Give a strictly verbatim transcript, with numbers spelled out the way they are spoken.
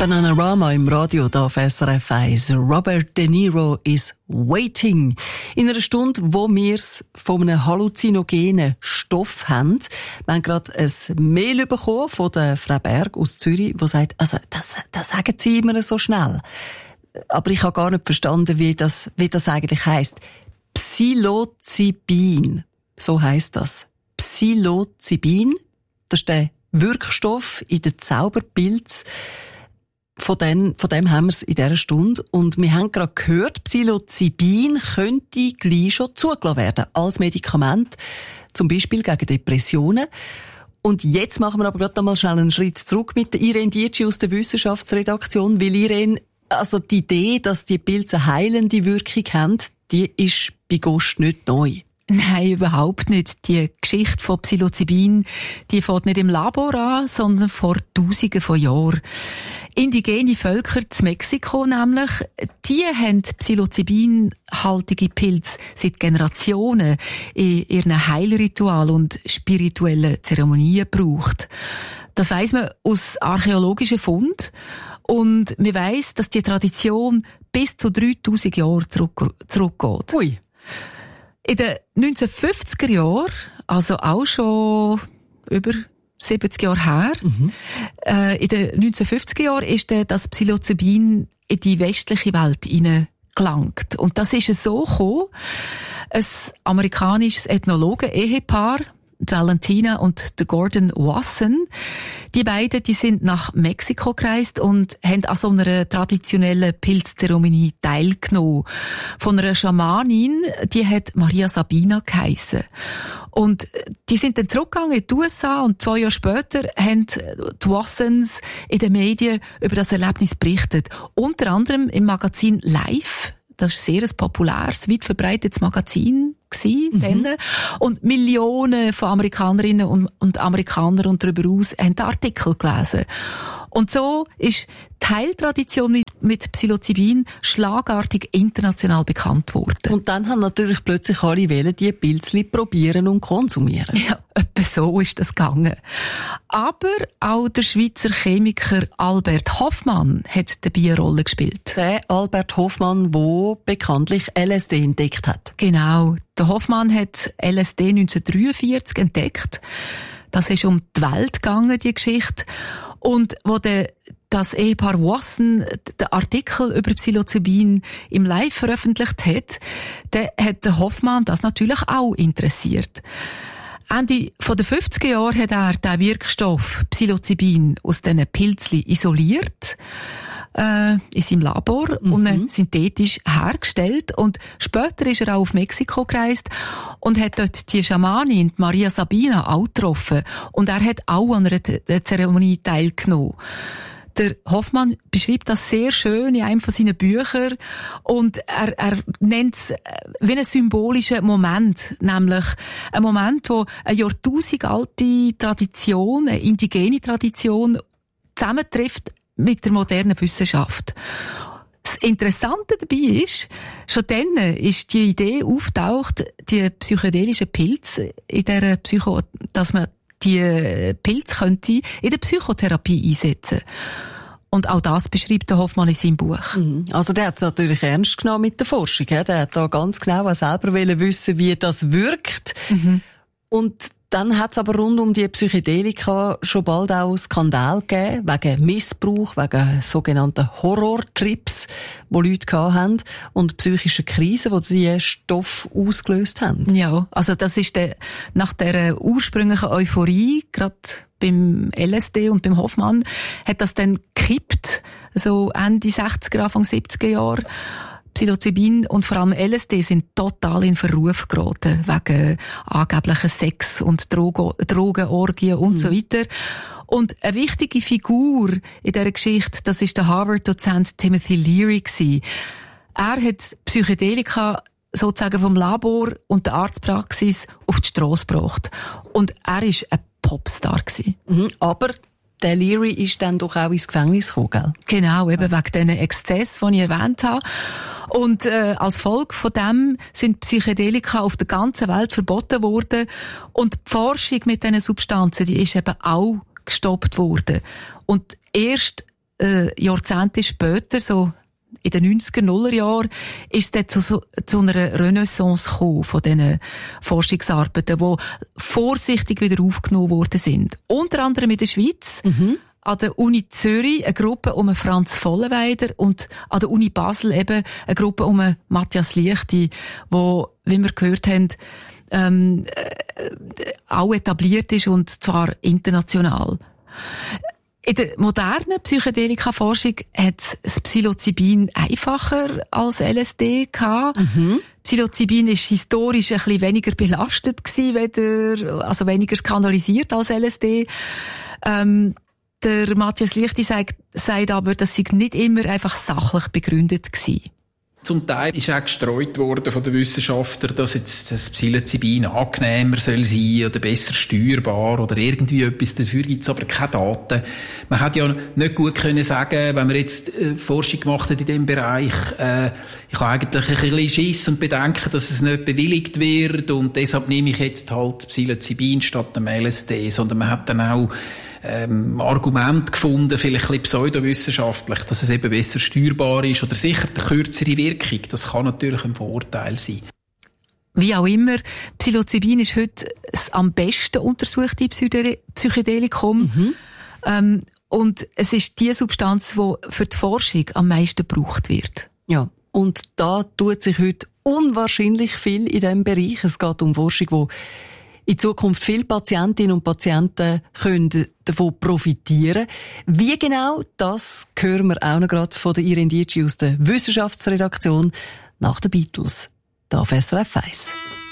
Bananarama im Radio, da auf S R F eins. Robert De Niro is waiting. In einer Stunde, wo wir es von einem halluzinogenen Stoff haben. Wir haben gerade ein Mail bekommen von der Frau Berg aus Zürich, die sagt, also, das, das sagen sie immer so schnell. Aber ich habe gar nicht verstanden, wie das, wie das eigentlich heisst. Psilocybin. So heisst das. Psilocybin. Das ist der Wirkstoff in den Zauberpilz. Von dem, von dem haben wir es in dieser Stunde. Und wir haben gerade gehört, Psilocybin könnte gleich schon zugelassen werden als Medikament, zum Beispiel gegen Depressionen. Und jetzt machen wir aber gerade mal schnell einen Schritt zurück mit der Irene Dietschi aus der Wissenschaftsredaktion, weil Irene, also die Idee, dass die Pilze heilende Wirkung haben, die ist bei Ghost nicht neu. Nein, überhaupt nicht. Die Geschichte von Psilocybin, die fängt nicht im Labor an, sondern vor Tausenden von Jahren. Indigene Völker in Mexiko nämlich, die haben Psilocybin-haltige Pilze seit Generationen in ihren Heilritualen und spirituellen Zeremonien gebraucht. Das weiss man aus archäologischen Funden. Und man weiss, dass die Tradition bis zu dreitausend Jahre zurück, zurückgeht. Ui. In den neunzehnhundertfünfziger Jahren, also auch schon über siebzig Jahre her, mhm. äh, in den neunzehnhundertfünfziger Jahren ist dann das Psilocybin in die westliche Welt hineingelangt. Und das ist so gekommen, ein amerikanisches Ethnologen-Ehepaar, Valentina und der Gordon Wasson. Die beiden, die sind nach Mexiko gereist und haben an so einer traditionellen Pilzzeremonie teilgenommen. Von einer Schamanin, die hat Maria Sabina geheissen. Und die sind dann zurückgegangen in die U S A und zwei Jahre später haben die Wassons in den Medien über das Erlebnis berichtet. Unter anderem im Magazin Life. Das ist sehr ein populäres, weit verbreitetes Magazin gewesen, mhm. Und Millionen von Amerikanerinnen und, und Amerikanern und darüber aus haben den Artikel gelesen. Und so ist die Heiltradition mit, mit Psilocybin schlagartig international bekannt worden. Und dann haben natürlich plötzlich alle wollen die Pilzli probieren und konsumieren. Ja, etwa so ist das gegangen. Aber auch der Schweizer Chemiker Albert Hofmann hat dabei eine Rolle gespielt. Der Albert Hofmann, der bekanntlich L S D entdeckt hat. Genau. Der Hofmann hat L S D neunzehnhundertdreiundvierzig entdeckt. Das ist um die Welt gegangen, die Geschichte. Und wo der, das Ehepaar Wasson den Artikel über Psilocybin im Live veröffentlicht hat, der hat der Hofmann das natürlich auch interessiert. Ende von den fünfziger Jahren hat er den Wirkstoff Psilocybin aus diesen Pilzli isoliert, äh, in seinem Labor, mhm. und synthetisch hergestellt. Und später ist er auch auf Mexiko gereist und hat dort die Schamanin, Maria Sabina, auch getroffen. Und er hat auch an einer Zeremonie teilgenommen. Der Hofmann beschreibt das sehr schön in einem von seinen Büchern und er, er nennt es wie einen symbolischen Moment, nämlich ein Moment, wo eine jahrtausendalte Tradition, eine indigene Tradition zusammentrifft mit der modernen Wissenschaft. Das Interessante dabei ist, schon dann ist die Idee auftaucht, die psychedelischen Pilze in der Psycho, dass man die Pilze könnte in der Psychotherapie einsetzen. Und auch das beschreibt der Hofmann in seinem Buch. Also der hat es natürlich ernst genommen mit der Forschung. Der hat da ganz genau selber wissen, wie das wirkt. Mhm. Und dann hat es aber rund um die Psychedelika schon bald auch Skandal gegeben, wegen Missbrauch, wegen sogenannten Horrortrips, die Leute hatten, und psychischen Krisen, die diese Stoffe ausgelöst haben. Ja, also das ist der, nach der ursprünglichen Euphorie, gerade beim L S D und beim Hofmann, hat das dann gekippt, so Ende sechziger, Anfang siebziger Jahre. Psilocybin und vor allem L S D sind total in Verruf geraten, wegen angeblichen Sex und Drogen, Drogenorgien und mhm. so weiter. Und eine wichtige Figur in dieser Geschichte, das ist der Harvard-Dozent Timothy Leary gewesen. Er hat Psychedelika sozusagen vom Labor und der Arztpraxis auf die Strasse gebracht. Und er war ein Popstar gewesen. Mhm, aber der Leary ist dann doch auch ins Gefängnis gekommen, gell? Genau, eben wegen diesen Exzessen, die ich erwähnt habe. Und äh, als Folge von dem sind Psychedelika auf der ganzen Welt verboten worden. Und die Forschung mit diesen Substanzen, die ist eben auch gestoppt worden. Und erst äh, Jahrzehnte später, so in den neunziger, nuller Jahren, ist es zu, so, zu einer Renaissance gekommen von diesen Forschungsarbeiten, die vorsichtig wieder aufgenommen worden sind. Unter anderem in der Schweiz, mhm. an der Uni Zürich eine Gruppe um Franz Vollenweider und an der Uni Basel eben eine Gruppe um Matthias Liechti, wo, wie wir gehört haben, ähm, äh, auch etabliert ist und zwar international. In der modernen Psychedelika-Forschung hat das Psilocybin einfacher als L S D gehabt. Mhm. Psilocybin ist historisch ein bisschen weniger belastet gewesen, weder, also weniger skandalisiert als L S D. Ähm, der Matthias Liechti sagt, sagt aber, das sei nicht immer einfach sachlich begründet gewesen. Zum Teil ist auch gestreut worden von den Wissenschaftlern, dass jetzt das Psilocybin angenehmer soll sein oder besser steuerbar oder irgendwie etwas. Dafür gibt es aber keine Daten. Man hat ja nicht gut können sagen, wenn man jetzt äh, Forschung gemacht hat in diesem Bereich, äh, ich habe eigentlich ein bisschen Schiss und Bedenken, dass es nicht bewilligt wird und deshalb nehme ich jetzt halt Psilocybin statt dem L S D, sondern man hat dann auch Ähm, Argument gefunden, vielleicht ein bisschen pseudowissenschaftlich, dass es eben besser steuerbar ist oder sicher eine kürzere Wirkung. Das kann natürlich ein Vorteil sein. Wie auch immer, Psilocybin ist heute das am besten untersuchte Psychedelikum. Mhm. Ähm, und es ist die Substanz, die für die Forschung am meisten gebraucht wird. Ja, und da tut sich heute unwahrscheinlich viel in diesem Bereich. Es geht um Forschung, die in Zukunft viele Patientinnen und Patienten können davon profitieren. Wie genau, das hören wir auch noch gerade von der Irene Dietschi aus der Wissenschaftsredaktion nach den Beatles. Da auf S R F eins.